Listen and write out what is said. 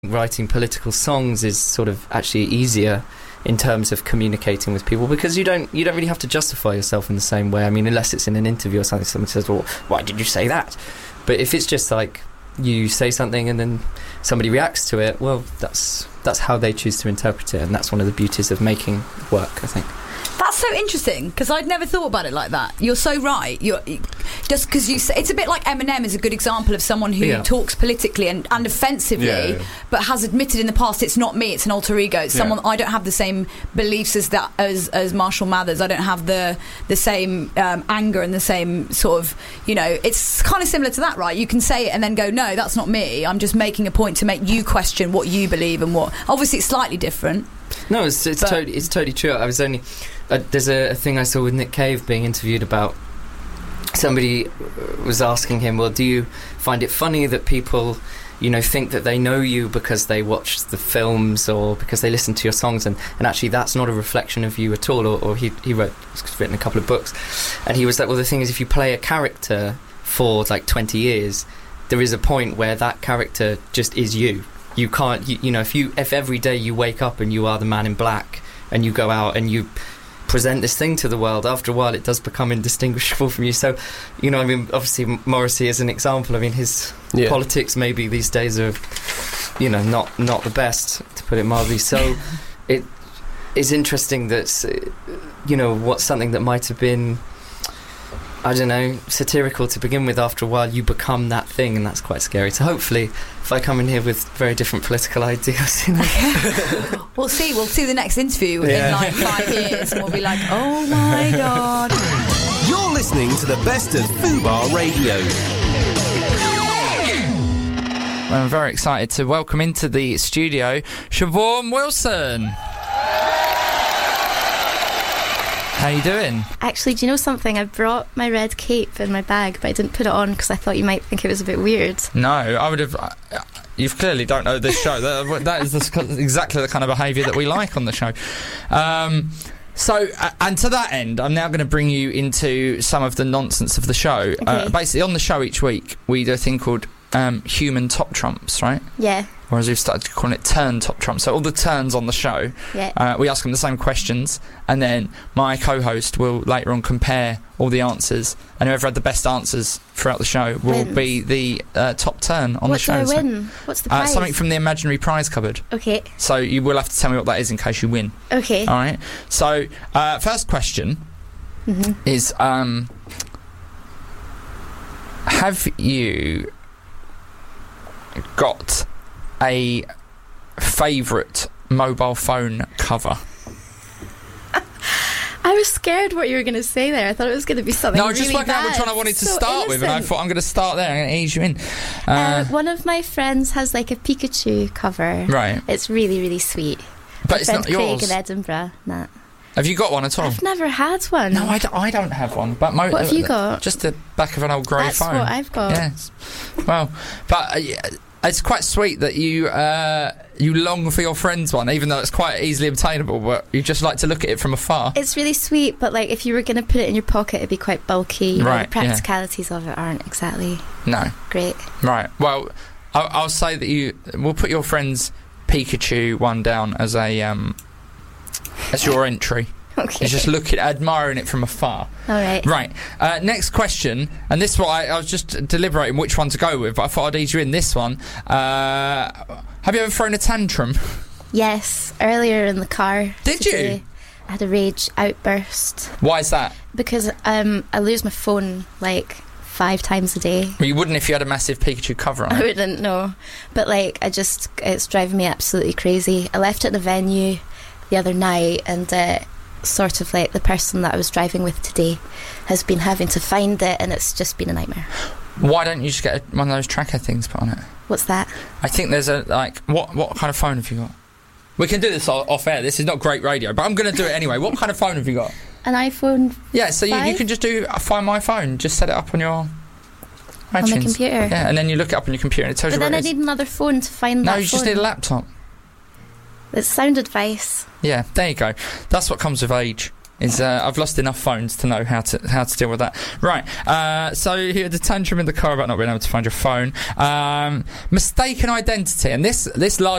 writing political songs is sort of actually easier in terms of communicating with people, because you don't really have to justify yourself in the same way. I mean, unless it's in an interview or something, someone says, well, why did you say that? But if it's just like you say something and then somebody reacts to it, well, that's how they choose to interpret it, and that's one of the beauties of making work, I think. That's so interesting, because I'd never thought about it like that. You're so right. You're just because you say, it's a bit like Eminem is a good example of someone who talks politically and offensively, but has admitted in the past, it's not me, it's an alter ego. It's someone. I don't have the same beliefs as Marshall Mathers. I don't have the same anger and the same sort of, it's kind of similar to that, right? You can say it and then go, no, that's not me. I'm just making a point to make you question what you believe and what. Obviously, it's slightly different. No, it's totally true. I was only there's a thing I saw with Nick Cave being interviewed about. Somebody was asking him, well, do you find it funny that people, think that they know you because they watch the films or because they listen to your songs, and actually that's not a reflection of you at all? Or he's written a couple of books, and he was like, well, the thing is, if you play a character for like 20 years, there is a point where that character just is you. You can't, if every day you wake up and you are the man in black and you go out and you present this thing to the world, after a while it does become indistinguishable from you. So, obviously Morrissey is an example. I mean, his politics maybe these days are, not the best, to put it mildly. So it is interesting that, what's something that might have been, I don't know, satirical to begin with, after a while you become that thing, and that's quite scary. So hopefully, if I come in here with very different political ideas, we'll see the next interview in like 5 years, and we'll be like, oh my god. You're listening to the best of Fubar Radio. Well, I'm very excited to welcome into the studio Siobhan Wilson. How you doing? Actually, do you know something? I brought my red cape in my bag, but I didn't put it on because I thought you might think it was a bit weird. No, I would have... You clearly don't know this show. That is exactly the kind of behaviour that we like on the show. So, and to that end, I'm now going to bring you into some of the nonsense of the show. Okay. Basically, on the show each week, we do a thing called human top trumps, right? Yeah. Or as we've started calling it, turn top trumps. So all the turns on the show, we ask them the same questions, and then my co-host will later on compare all the answers, and whoever had the best answers throughout the show will be the top turn on the show. What do I win? What's the prize? Something from the imaginary prize cupboard. Okay. So you will have to tell me what that is in case you win. Okay. All right. So first question is, have you got a favourite mobile phone cover? I was scared what you were going to say there. I thought it was going to be something really just work out which one I wanted to start with, and I thought I'm going to start there. I'm going to ease you in. One of my friends has like a Pikachu cover. Right. It's really, really sweet. But it's not yours. Craig in Edinburgh. Nah. Have you got one at all? I've never had one. No, I don't have one. But what have you got? Just the back of an old grey phone. That's what I've got. Yes. Well, but... it's quite sweet that you long for your friend's one, even though it's quite easily obtainable, but you just like to look at it from afar. It's really sweet, but like if you were going to put it in your pocket, it'd be quite bulky. Right, the practicalities of it aren't exactly great. Right. Well, I'll say that we'll put your friend's Pikachu one down as as your entry. Okay. You just admiring it from afar. All right. Right. Next question, and this one I was just deliberating which one to go with, but I thought I'd ease you in this one. Have you ever thrown a tantrum? Yes, earlier in the car. Did today, you? I had a rage outburst. Why is that? Because I lose my phone like 5 times a day. Well, you wouldn't if you had a massive Pikachu cover on it. I wouldn't, no. But like, it's driving me absolutely crazy. I left it at the venue the other night, and sort of like the person that I was driving with today has been having to find it, and it's just been a nightmare. Why don't you just get one of those tracker things put on it? What's that? I think there's what kind of phone have you got? We can do this off air. This is not great radio, but I'm going to do it anyway. What kind of phone have you got? An iPhone. Yeah, so you can just do Find My Phone. Just set it up on your iTunes. On my computer. Yeah, and then you look it up on your computer and it tells you where it is. But then I need another phone to find that phone. No, you just need a laptop. It's sound advice. Yeah, there you go. That's what comes with age. I've lost enough phones to know how to deal with that. Right. So you had a tantrum in the car about not being able to find your phone. Mistaken identity, and this largely